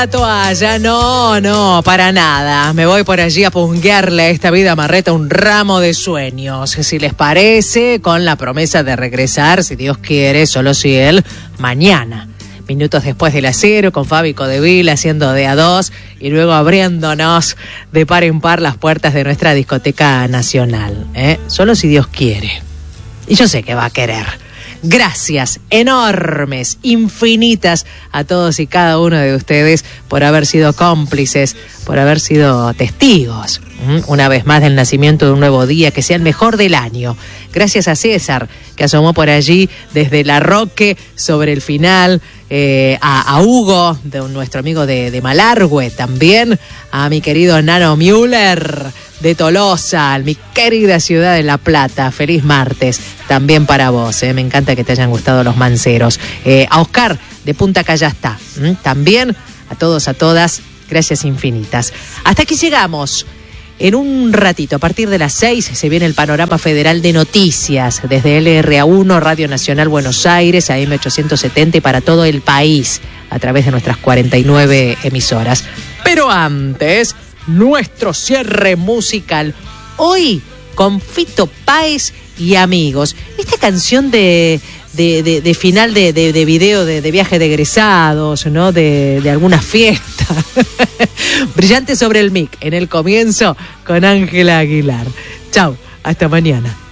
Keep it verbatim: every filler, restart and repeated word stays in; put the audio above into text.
Toalla, no, no, para nada. Me voy por allí a punguearle a esta vida marreta un ramo de sueños. Si les parece, con la promesa de regresar, si Dios quiere, solo si él, mañana. Minutos después del acero, con Fabi Codeville haciendo de a dos y luego abriéndonos de par en par las puertas de nuestra discoteca nacional. ¿eh? Solo si Dios quiere. Y yo sé que va a querer. Gracias enormes, infinitas a todos y cada uno de ustedes por haber sido cómplices, por haber sido testigos, ¿m? una vez más del nacimiento de un nuevo día, que sea el mejor del año. Gracias a César, que asomó por allí desde La Roque sobre el final, eh, a, a Hugo, de nuestro amigo de, de Malargüe, también a mi querido Nano Müller de Tolosa, mi querida ciudad de La Plata. Feliz martes también para vos, ¿eh? Me encanta que te hayan gustado los manceros. Eh, a Oscar de Punta Callastá, ¿m? también a todos, a todas, gracias infinitas. Hasta aquí llegamos. En un ratito, a partir de las seis, se viene el panorama federal de noticias desde L R A uno, Radio Nacional Buenos Aires, A M ochocientos setenta y para todo el país a través de nuestras cuarenta y nueve emisoras. Pero antes, nuestro cierre musical. Hoy con Fito Páez y amigos. Esta canción de, de, de, de final de, de, de video de, de viaje de egresados, ¿no? De, de alguna fiesta. Brillante sobre el mic en el comienzo con Ángela Aguilar. Chau, hasta mañana.